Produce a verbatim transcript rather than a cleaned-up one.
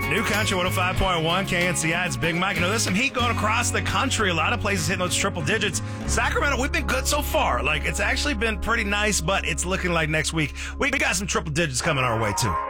New Country one oh five point one K N C I. It's Big Mike. You know, there's some heat going across the country. A lot of places hitting those triple digits. Sacramento, we've been good so far. Like, it's actually been pretty nice, but it's looking like next week we got some triple digits coming our way, too.